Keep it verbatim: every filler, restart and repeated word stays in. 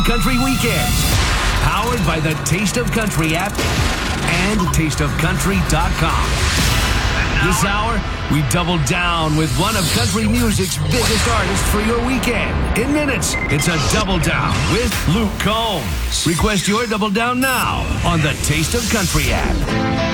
of Country weekends. Powered by the Taste of Country app and taste of country dot com. This hour, we double down with one of country music's biggest artists for your weekend. In minutes, it's a Double Down with Luke Combs. Request your Double Down now on the Taste of Country app.